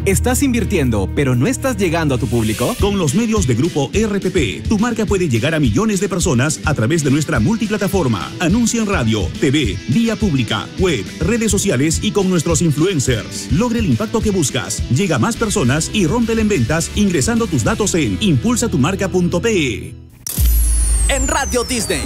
¿Estás invirtiendo, pero no estás llegando a tu público? Con los medios de Grupo RPP, tu marca puede llegar a millones de personas a través de nuestra multiplataforma. Anuncia en radio, TV, vía pública, web, redes sociales y con nuestros influencers. Logre el impacto que buscas. Llega a más personas y rómpela en ventas ingresando tus datos en impulsatumarca.pe. En Radio Disney